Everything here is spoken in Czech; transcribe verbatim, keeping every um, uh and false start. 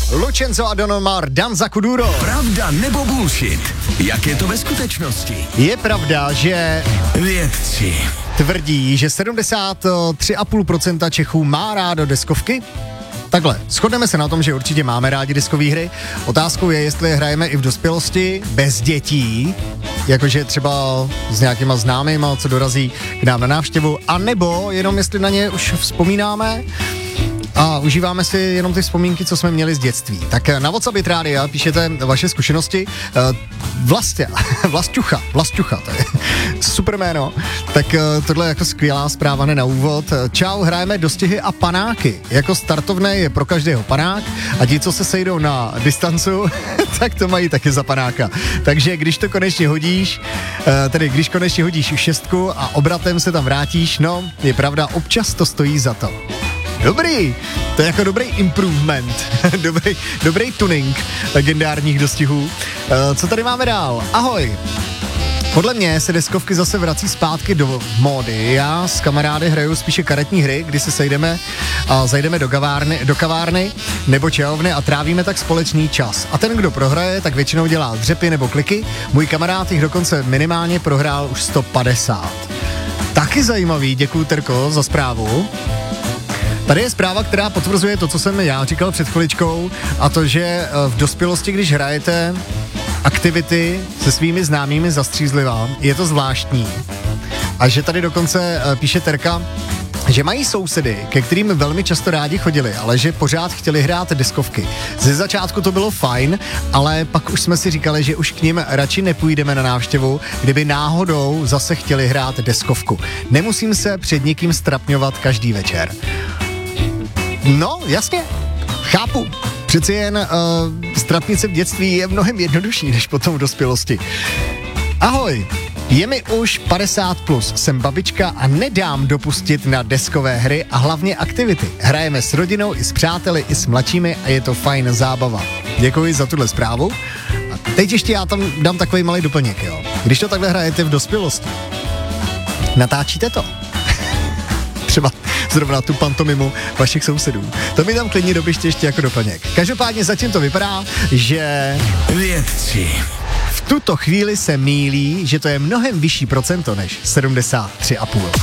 Lucenzo a Don Omar, Danza Kuduro. Pravda nebo bullshit? Jak je to ve skutečnosti? Je pravda, že vědci tvrdí, že sedmdesát tři celá pět procenta Čechů má rádo deskovky? Takhle, shodneme se na tom, že určitě máme rádi deskové hry. Otázkou je, jestli je hrajeme i v dospělosti, bez dětí, jakože třeba s nějakýma známýma, co dorazí k nám na návštěvu, anebo jenom jestli na ně už vzpomínáme a užíváme si jenom ty vzpomínky, co jsme měli z dětství. Tak na WhatsApp Rádia píšete vaše zkušenosti. Vlastně, Vlastucha, Vlastucha, to je super jméno. Tak tohle je jako skvělá zpráva na úvod. Čau, hrajeme dostihy a panáky. Jako startovné je pro každého panák a ti, co se sejdou na distancu, tak to mají taky za panáka. Takže když to konečně hodíš, tedy když konečně hodíš šestku a obratem se tam vrátíš, no, je pravda, občas to stojí za to. Dobrý, to je jako dobrý improvement, dobrý, dobrý tuning legendárních dostihů. Uh, co tady máme dál? Ahoj. Podle mě se deskovky zase vrací zpátky do módy. Já s kamarády hraju spíše karetní hry, kdy se sejdeme a zajdeme do kavárny, do kavárny nebo čajovny a trávíme tak společný čas. A ten, kdo prohraje, tak většinou dělá dřepy nebo kliky. Můj kamarád jich dokonce minimálně prohrál už sto padesát. Taky zajímavý, děkuju Terko za zprávu. Tady je zpráva, která potvrzuje to, co jsem já říkal před chviličkou, a to, že v dospělosti, když hrajete aktivity se svými známými zastřízlivá, je to zvláštní. A že tady dokonce píše Terka, že mají sousedy, ke kterým velmi často rádi chodili, ale že pořád chtěli hrát deskovky. Ze začátku to bylo fajn, ale pak už jsme si říkali, že už k nim radši nepůjdeme na návštěvu, kdyby náhodou zase chtěli hrát deskovku. Nemusím se před někým strapňovat každý večer. No, jasně, chápu. Přeci jen uh, strapnice v dětství je mnohem jednodušší než potom v dospělosti. Ahoj, je mi už padesát plus, jsem babička a nedám dopustit na deskové hry a hlavně aktivity. Hrajeme s rodinou i s přáteli, i s mladšími a je to fajn zábava. Děkuji za tuhle zprávu. A teď ještě já tam dám takový malý doplněk, jo. Když to takhle hrajete v dospělosti, natáčíte to. Třeba zrovna tu pantomimu vašich sousedů. To mi tam klidně dopište ještě jako doplněk. Každopádně zatím to vypadá, že vědci v tuto chvíli se mýlí, že to je mnohem vyšší procento než sedmdesát tři celá pět.